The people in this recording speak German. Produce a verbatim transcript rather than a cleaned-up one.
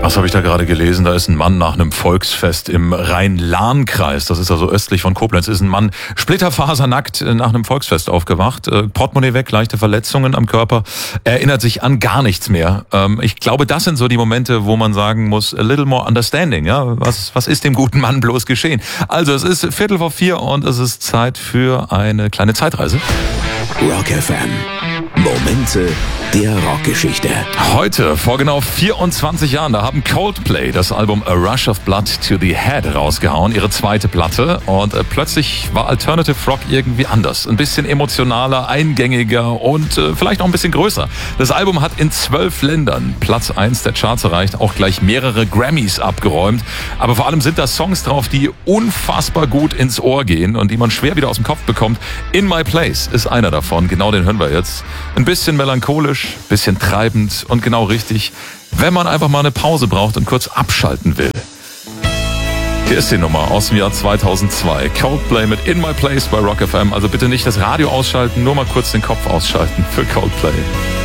Was habe ich da gerade gelesen? Da ist ein Mann nach einem Volksfest im Rhein-Lahn-Kreis, das ist also östlich von Koblenz, ist ein Mann splitterfasernackt nach einem Volksfest aufgewacht. Portemonnaie weg, leichte Verletzungen am Körper, erinnert sich an gar nichts mehr. Ich glaube, das sind so die Momente, wo man sagen muss, a little more understanding. Ja, was, was ist dem guten Mann bloß geschehen? Also es ist Viertel vor vier und es ist Zeit für eine kleine Zeitreise. Rock F M. Momente der Rockgeschichte. Heute, vor genau vierundzwanzig Jahren, da haben Coldplay das Album A Rush of Blood to the Head rausgehauen, ihre zweite Platte. Und äh, plötzlich war Alternative Rock irgendwie anders. Ein bisschen emotionaler, eingängiger und äh, vielleicht auch ein bisschen größer. Das Album hat in zwölf Ländern Platz eins der Charts erreicht, auch gleich mehrere Grammys abgeräumt. Aber vor allem sind da Songs drauf, die unfassbar gut ins Ohr gehen und die man schwer wieder aus dem Kopf bekommt. In My Place ist einer davon, genau den hören wir jetzt. Ein bisschen melancholisch, bisschen treibend und genau richtig, wenn man einfach mal eine Pause braucht und kurz abschalten will. Hier ist die Nummer aus dem Jahr zweitausendzwei. Coldplay mit In My Place bei Rock F M. Also bitte nicht das Radio ausschalten, nur mal kurz den Kopf ausschalten für Coldplay.